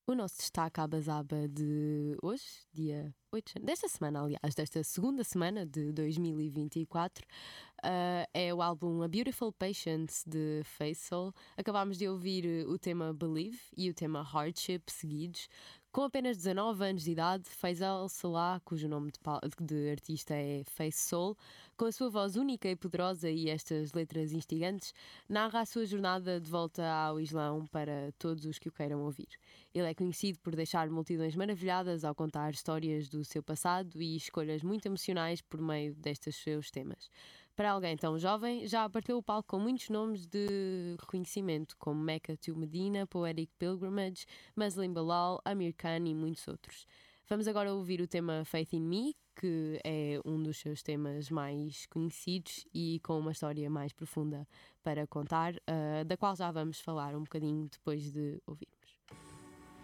O nosso destaque à Bazaba de hoje, dia 8, desta semana, aliás, desta segunda semana de 2024, é o álbum A Beautiful Patience de Faisal. Acabámos de ouvir o tema Believe e o tema Hardship seguidos. Com apenas 19 anos de idade, Faisal Salah, cujo nome de artista é Faisal, com a sua voz única e poderosa e estas letras instigantes, narra a sua jornada de volta ao Islão para todos os que o queiram ouvir. Ele é conhecido por deixar multidões maravilhadas ao contar histórias do seu passado e escolhas muito emocionais por meio destes seus temas. Para alguém tão jovem, já partilhou o palco com muitos nomes de reconhecimento, como Mecca to Medina, Poetic Pilgrimage, Muslim Bilal, Amir Khan e muitos outros. Vamos agora ouvir o tema Faith in Me, que é um dos seus temas mais conhecidos e com uma história mais profunda para contar, da qual já vamos falar um bocadinho depois de ouvir.